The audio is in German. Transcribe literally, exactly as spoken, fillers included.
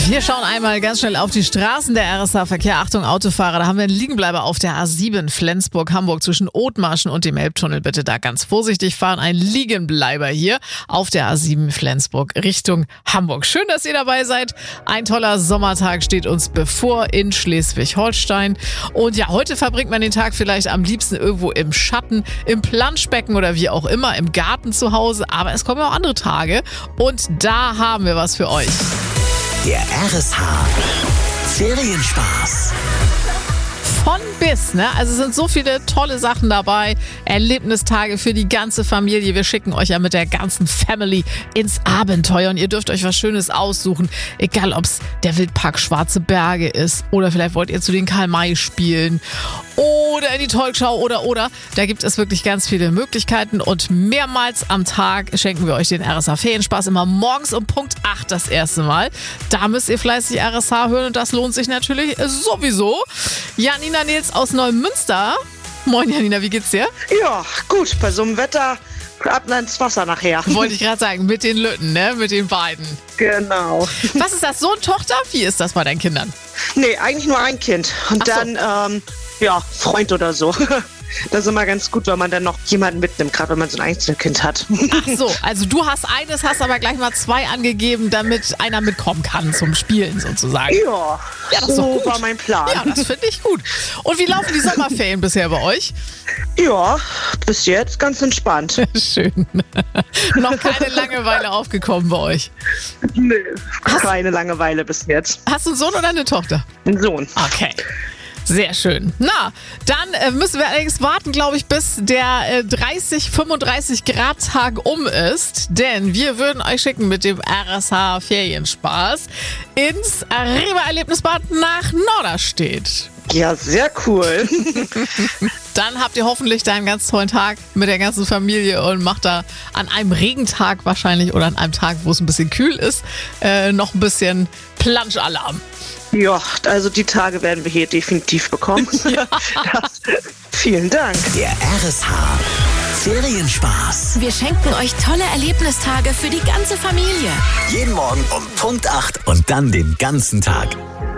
Wir schauen einmal ganz schnell auf die Straßen der R S H-Verkehr. Achtung, Autofahrer, da haben wir einen Liegenbleiber auf der A sieben Flensburg-Hamburg zwischen Othmarschen und dem Elbtunnel. Bitte da ganz vorsichtig fahren. Ein Liegenbleiber hier auf der A sieben Flensburg Richtung Hamburg. Schön, dass ihr dabei seid. Ein toller Sommertag steht uns bevor in Schleswig-Holstein. Und ja, heute verbringt man den Tag vielleicht am liebsten irgendwo im Schatten, im Planschbecken oder wie auch immer, im Garten zu Hause. Aber es kommen auch andere Tage und da haben wir was für euch. Der R S H Ferienspaß. Von bis, ne? Also es sind so viele tolle Sachen dabei. Erlebnistage für die ganze Familie. Wir schicken euch ja mit der ganzen Family ins Abenteuer und ihr dürft euch was Schönes aussuchen. Egal, ob es der Wildpark Schwarze Berge ist oder vielleicht wollt ihr zu den Karl-May-Spielen oder in die Talkshow oder oder. Da gibt es wirklich ganz viele Möglichkeiten und mehrmals am Tag schenken wir euch den R S H Ferienspaß. Immer morgens um Punkt acht das erste Mal. Da müsst ihr fleißig R S H hören und das lohnt sich natürlich sowieso. Janina Nils aus Neumünster. Moin Janina, wie geht's dir? Ja, gut, bei so einem Wetter ab ins Wasser nachher. Wollte ich gerade sagen, mit den Lütten, ne? Mit den beiden. Genau. Was ist das, Sohn, Tochter? Wie ist das bei deinen Kindern? Nee, eigentlich nur ein Kind. Und Ach so. dann, ähm, ja, Freund oder so. Das ist immer ganz gut, wenn man dann noch jemanden mitnimmt, gerade wenn man so ein Einzelkind hat. Ach so, also du hast eines, hast aber gleich mal zwei angegeben, damit einer mitkommen kann zum Spielen sozusagen. Ja, Ja, das ist doch so gut. war mein Plan. Ja, das finde ich gut. Und wie laufen die Sommerferien bisher bei euch? Ja, bis jetzt ganz entspannt. Schön. Noch keine Langeweile aufgekommen bei euch. Nö, keine Langeweile bis jetzt. Hast du einen Sohn oder eine Tochter? Ein Sohn. Okay. Sehr schön. Na, dann äh, müssen wir allerdings warten, glaube ich, bis der äh, dreißig, fünfunddreißig Grad Tag um ist. Denn wir würden euch schicken mit dem R S H Ferienspaß ins Arriva-Erlebnisbad nach Norderstedt. Ja, sehr cool. Dann habt ihr hoffentlich da einen ganz tollen Tag mit der ganzen Familie und macht da an einem Regentag wahrscheinlich oder an einem Tag, wo es ein bisschen kühl ist, äh, noch ein bisschen Planschalarm. Ja, also die Tage werden wir hier definitiv bekommen. Ja. Das, vielen Dank. Der R S H Ferienspaß. Wir schenken euch tolle Erlebnistage für die ganze Familie. Jeden Morgen um Punkt acht und dann den ganzen Tag.